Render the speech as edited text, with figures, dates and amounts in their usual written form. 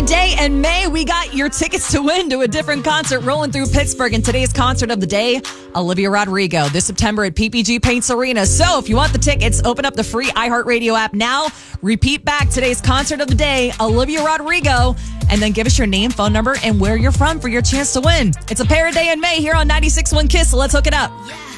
day in May, we got your tickets to win to a different concert rolling through Pittsburgh. And today's concert of the day, Olivia Rodrigo, this September at PPG Paints Arena. So if you want the tickets, open up the free iHeartRadio app now. Repeat back today's concert of the day, Olivia Rodrigo, and then give us your name, phone number, and where you're from for your chance to win. It's a pair a day in May here on 96.1 KISS, so let's hook it up. Yeah.